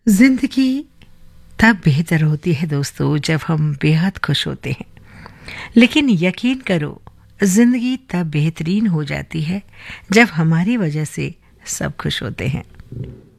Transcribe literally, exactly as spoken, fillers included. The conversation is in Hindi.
जिंदगी तब बेहतर होती है दोस्तों जब हम बेहद खुश होते हैं, लेकिन यकीन करो जिंदगी तब बेहतरीन हो जाती है जब हमारी वजह से सब खुश होते हैं।